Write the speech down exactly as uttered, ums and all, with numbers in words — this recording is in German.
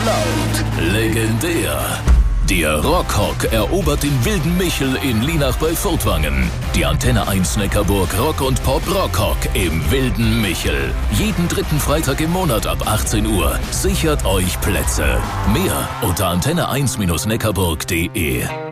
laut, legendär. Der Rockhock erobert den wilden Michel in Lienach bei Furtwangen. Die Antenne eins Neckarburg Rock und Pop Rockhock im wilden Michel. Jeden dritten Freitag im Monat ab achtzehn Uhr. Sichert euch Plätze. Mehr unter antenne eins Neckarburg punkt de.